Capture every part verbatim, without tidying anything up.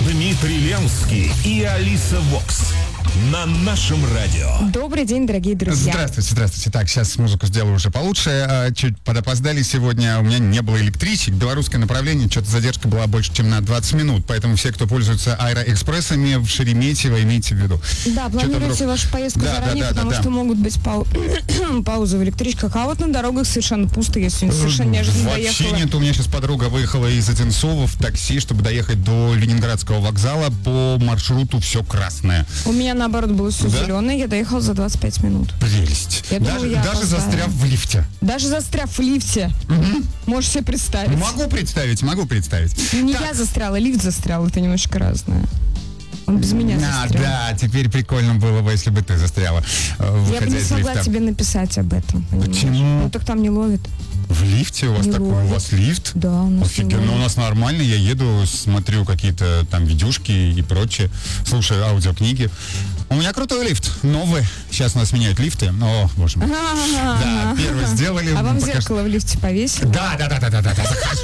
Дмитрий Ленский и Алиса Вокс на нашем радио. Добрый день, дорогие друзья. Здравствуйте, здравствуйте. Так, сейчас музыку сделаю уже получше. Чуть подопоздали сегодня. У меня не было электричек. Белорусское направление, что-то задержка была больше, чем на двадцать минут. Поэтому все, кто пользуется аэроэкспрессами в Шереметьево, имейте в виду. Да, планируйте вдруг... вашу поездку да, заранее, да, да, потому да, да. что могут быть пау... паузы в электричках. А вот на дорогах совершенно пусто, если совершенно неожиданно Вообще доехала. Вообще нет. У меня сейчас подруга выехала из Одинцова в такси, чтобы доехать до Ленинградского вокзала. По маршруту все красное. У меня, наоборот, было все да? зеленое. Я доехала за двадцать пять минут. Прелесть. Я даже думаю, я даже застряв в лифте. Даже застряв в лифте. Угу. Можешь себе представить. Могу представить, могу представить. Не так. я застряла, лифт застрял. Это немножко разное. Он без меня а, застрял. Да, теперь прикольно было бы, если бы ты застряла. Я бы не смогла тебе написать об этом. Понимаешь? Почему? Ну так там не ловит. В лифте у вас не такой? ловит. У вас лифт? Да, у нас Офигенно, у нас нормально. Я еду, смотрю какие-то там видюшки и прочее. Слушаю аудиокниги. У меня крутой лифт, новый. Сейчас у нас меняют лифты. О, боже мой. Да, первый сделали. А вам зеркало в лифте повесили? Да, да, да, да, да, да.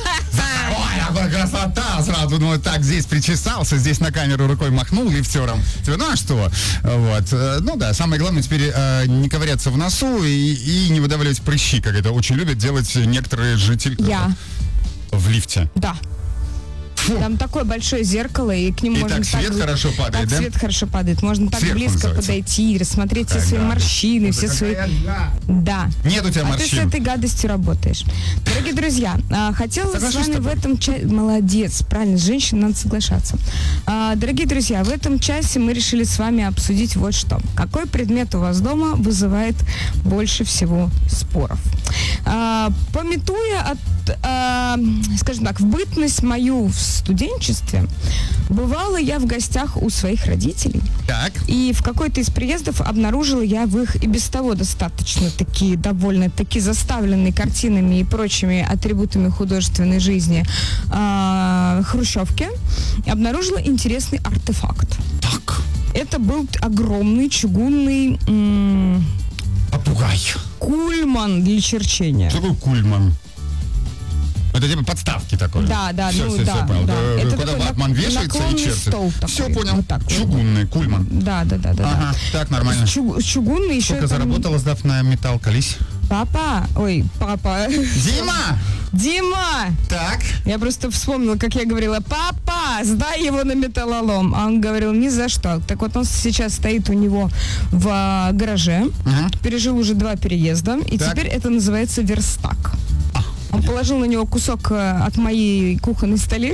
Ой, какая красота! Сразу, ну, так, здесь причесался, здесь на камеру рукой махнул лифтером. Ну, а что? Вот. Ну, да, самое главное теперь э, не ковыряться в носу и, и не выдавливать прыщи, как это очень любят делать некоторые жители. Я. В лифте? Да. Фу. Там такое большое зеркало, и к нему и можно так свет так, хорошо падает, так да? свет хорошо падает. Можно так Сверху близко называется. подойти и рассмотреть какая все свои гадость. морщины, Это все свои... Да. Нет у тебя а морщин. ты с этой гадостью работаешь. Дорогие друзья, хотела с вами в этом часе... Молодец, правильно, с женщиной надо соглашаться. А, дорогие друзья, в этом часе мы решили с вами обсудить вот что. Какой предмет у вас дома вызывает больше всего споров? А, пометуя от, а, скажем так, в бытность мою в студенчестве, бывала я в гостях у своих родителей. Так. И в какой-то из приездов обнаружила я в их и без того достаточно такие, довольно-таки заставленные картинами и прочими атрибутами художественной жизни э, хрущевки, обнаружила интересный артефакт. Так. Это был огромный чугунный м- попугай. Кульман для черчения. Что такое кульман? Это типа подставки такой. Да, да, все, ну все, да. все понял. да. Да, Это куда такой ватман вешается и чертит. Стол все такой. понял. Вот так, чугунный, кульман. Да, да, да, да. Ага, да. так, нормально. Чуг, чугунный еще. Сколько заработала, сдав на металл, колись? Папа, ой, папа. Дима! Дима! Так. Я просто вспомнила, как я говорила: папа, сдай его на металлолом. А он говорил: ни за что. Так вот, он сейчас стоит у него в а, гараже, Ага. пережил уже два переезда, и Так. теперь это называется верстак. Он положил на него кусок а, от моей кухонной столешницы.